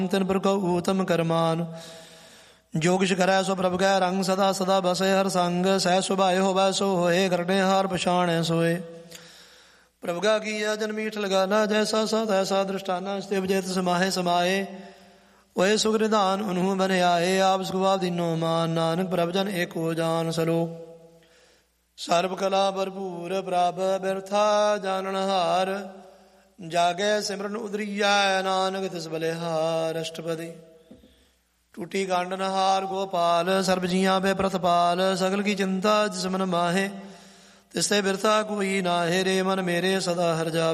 ਤਿਨ ਪਰ ਕਉ ਊਤਮ ਕਰਮਾਨ। ਜੋਗਿਸ਼ ਕਰੈ ਸੋ ਪ੍ਰਭ ਕੈ ਰੰਗ, ਸਦਾ ਸਦਾ ਬਸੇ ਹਰ ਸੰਗ। ਸਹਿ ਸੁਭਾਏ ਹੋਵੈ ਸੋ ਹੋਏ, ਕਰਨੇ ਹਾਰ ਪਛਾਣੈ ਸੋਏ। ਪ੍ਰਭ ਕਾ ਕੀਆ ਜਨ ਮੀਠ ਲਗਾਨਾ, ਜੈਸਾ ਸਾ ਤੈਸਾ ਦ੍ਰਿਸ਼ਟਾਨਾ। ਸਤਿਵ ਜੇ ਤਿਸ ਮਾਹੇ ਸਮਾਏ, ਹੋਏ ਸੁਖ ਨਿਧਾਨ ਉਨਹੂ ਬਨ ਆਏ। ਆਪ ਸੁਖਵਾ ਦੀਨੋ ਮਾਨ, ਨਾਨਕ ਪ੍ਰਭ ਜਨ ਏਕੋ ਜਾਨ। ਸਲੋਕ। ਸਰਬ ਕਲਾ ਭਰਪੂਰ ਪ੍ਰਭ ਬਿਰਥਾ ਜਾਨਣ ਹਾਰ। ਜਾਗੈ ਸਿਮਰਨ ਉਦਰੀਐ, ਨਾਨਕ ਤਿਸ ਬਲਿਹਾਰ। ਅਸ਼ਟਪਦੀ। ਟੂਟੀ ਕਾਂਡਨ ਹਾਰ ਗੋਪਾਲ, ਸਰਬ ਜੀਆਂ ਪੈ ਪ੍ਰਤਪਾਲ। ਸਗਲ ਕੀ ਚਿੰਤਾ ਜਿਸ ਮਨ ਮਾਹੇ, ਤਿਸ ਤੇ ਬਿਰਥਾ ਕੋਈ ਨਾਹੇ। ਰੇ ਮਨ ਮੇਰੇ ਸਦਾ ਹਰਿ ਜਾਪੇ,